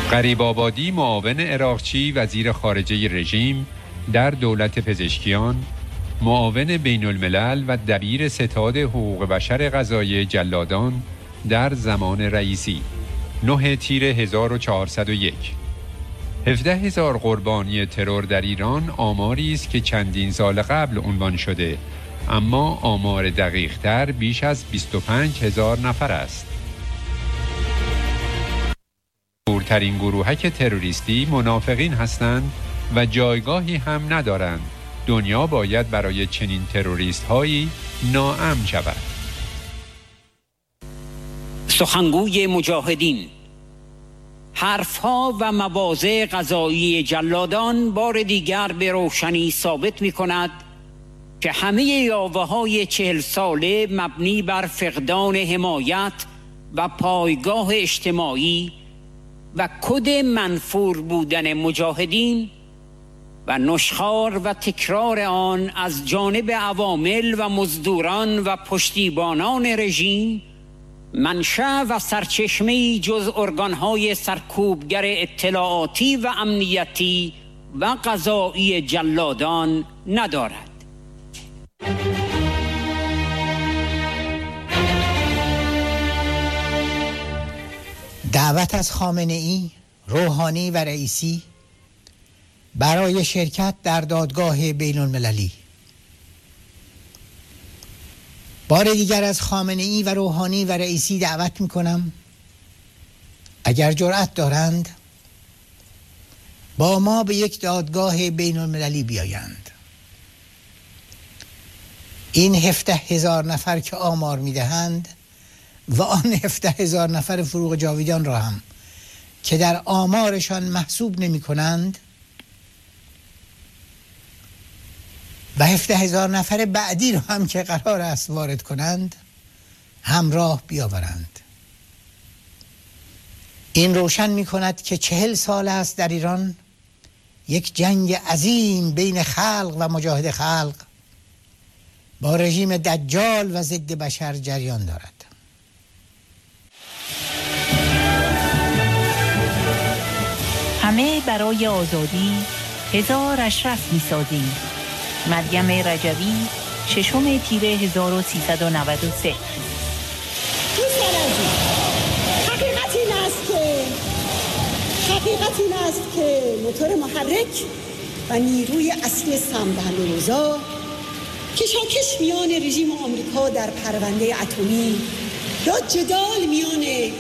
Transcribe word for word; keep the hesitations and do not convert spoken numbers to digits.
غریب‌آبادی، معاون عراقچی وزیر خارجه رژیم در دولت پزشکیان، معاون بین الملل و دبیر ستاد حقوق بشر قضایی جلادان در زمان رئیسی. نه تیر هزار و چهارصد و یک. هفده هزار قربانی ترور در ایران آماری است که چندین سال قبل عنوان شده، اما آمار دقیق‌تر بیش از بیست و پنج هزار نفر است. مشهورترین گروهک تروریستی منافقین هستند و جایگاهی هم ندارند. دنیا باید برای چنین تروریست هایی ناامن شود. سخنگوی مجاهدین: حرفها و مواضع قضایی جلادان بار دیگر به روشنی ثابت می کند که همه یاوه‌های چهل ساله مبنی بر فقدان حمایت و پایگاه اجتماعی و کد منفور بودن مجاهدین و نشخوار و تکرار آن از جانب عوامل و مزدوران و پشتیبانان رژیم منشأ و سرچشمه‌ای جز ارگان‌های سرکوبگر اطلاعاتی و امنیتی و قضایی جلادان ندارد. دعوت از خامنه‌ای، روحانی و رئیسی برای شرکت در دادگاه بین المللی. بار دیگر از خامنه‌ای و روحانی و رئیسی دعوت میکنم اگر جرأت دارند با ما به یک دادگاه بین المللی بیایند. این هفده هزار نفر که آمار میدهند و آن هفده هزار نفر فروغ جاویدان را هم که در آمارشان محسوب نمی کنند و هفده هزار نفر بعدی رو هم که قرار است وارد کنند همراه بیاورند. این روشن می کند که چهل سال است در ایران یک جنگ عظیم بین خلق و مجاهد خلق با رژیم دجال و ضد بشر جریان دارد. همه برای آزادی هزار اشرف می سازیم. مریم رجوی، ششم تیر هزار و سیصد و نود و سه. حقیقت این است که حقیقت این است که موتور محرک و نیروی اصلی سمبهلوزا کشاکش میان رژیم آمریکا در پرونده اتمی یا جدال میان